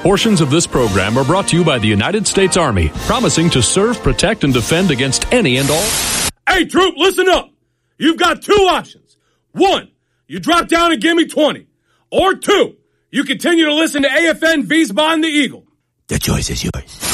Portions of this program are brought to you by the United States Army, promising to serve, protect, and defend against any and all. Hey, troop, listen up. You've got two options. One, you drop down and give me 20. Or two, you continue to listen to AFN Wiesbaden the Eagle. The choice is yours.